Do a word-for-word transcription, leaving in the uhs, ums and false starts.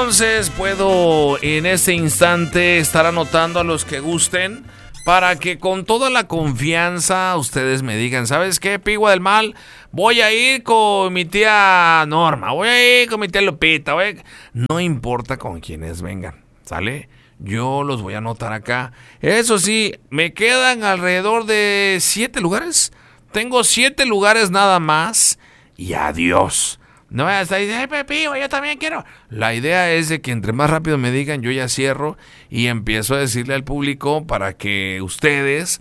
entonces puedo en este instante estar anotando a los que gusten para que con toda la confianza ustedes me digan, ¿sabes qué, Pigua del Mal? Voy a ir con mi tía Norma, voy a ir con mi tía Lupita, voy a... No importa con quiénes vengan, ¿sale? Yo los voy a anotar acá. Eso sí, me quedan alrededor de siete lugares. Tengo siete lugares nada más y adiós. No voy a estar diciendo, ay, Pepillo, yo también quiero. La idea es de que entre más rápido me digan, yo ya cierro y empiezo a decirle al público para que ustedes